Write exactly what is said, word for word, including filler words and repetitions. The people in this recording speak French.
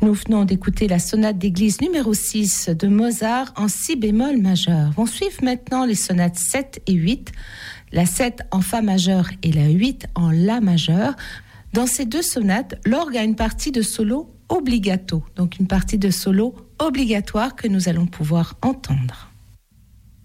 Nous venons d'écouter la sonate d'église numéro six de Mozart en si bémol majeur. Vont suivre maintenant les sonates sept et huit, la sept en fa majeur et la huit en la majeur. Dans ces deux sonates, l'orgue a une partie de solo obligato, donc une partie de solo obligatoire que nous allons pouvoir entendre.